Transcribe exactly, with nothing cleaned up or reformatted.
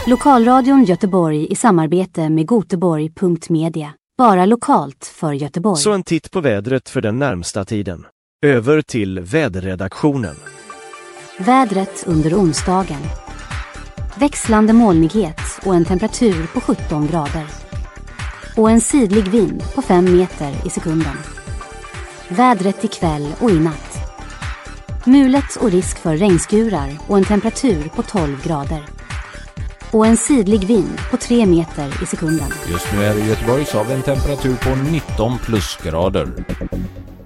Lokalradion Göteborg i samarbete med Göteborg punkt media. Bara lokalt för Göteborg. Så en titt på vädret för den närmsta tiden. Över till väderredaktionen. Vädret under onsdagen. Växlande molnighet och en temperatur på sjutton grader. Och en sidlig vind på fem meter i sekunden. Vädret ikväll och i natt. Mulet och risk för regnskurar och en temperatur på tolv grader. Och en sidlig vind på tre meter i sekunden. Just nu är det i Göteborg så har vi en temperatur på nitton plusgrader.